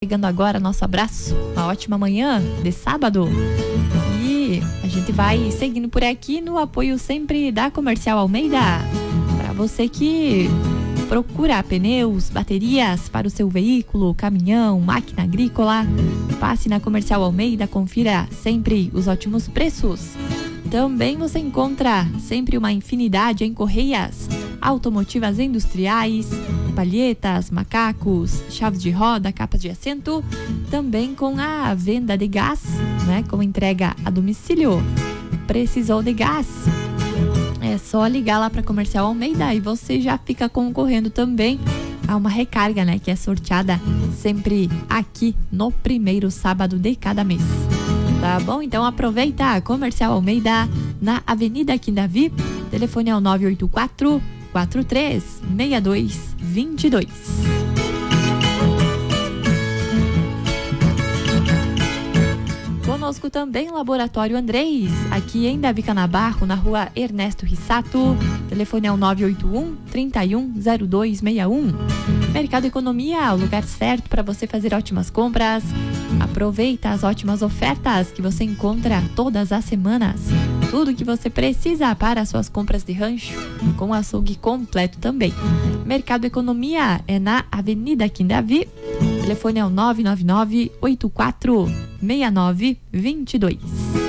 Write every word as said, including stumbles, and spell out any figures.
chegando agora, nosso abraço. Uma ótima manhã de sábado. E a gente vai seguindo por aqui no apoio sempre da Comercial Almeida. Para você que procura pneus, baterias para o seu veículo, caminhão, máquina agrícola, passe na Comercial Almeida, confira sempre os ótimos preços. Também você encontra sempre uma infinidade em correias automotivas industriais, palhetas, macacos, chaves de roda, capas de assento, também com a venda de gás, né, com entrega a domicílio. Precisou de gás? É só ligar lá para Comercial Almeida e você já fica concorrendo também a uma recarga, né, que é sorteada sempre aqui no primeiro sábado de cada mês. Tá bom? Então aproveita a Comercial Almeida na Avenida Quindavi. Telefone é o nove oito quatro, quatro três seis dois, dois dois. Conosco também Laboratório Andrés, aqui em Davi Canabarro, na rua Ernesto Rissato. Telefone é o nove oito um, trinta e um, zero dois sessenta e um. Mercado Economia, o lugar certo para você fazer ótimas compras. Aproveita as ótimas ofertas que você encontra todas as semanas. Tudo que você precisa para as suas compras de rancho, com açougue completo também. Mercado Economia é na Avenida Quindavi. Telefone é o nove nove nove, oito quatro seis nove, dois dois.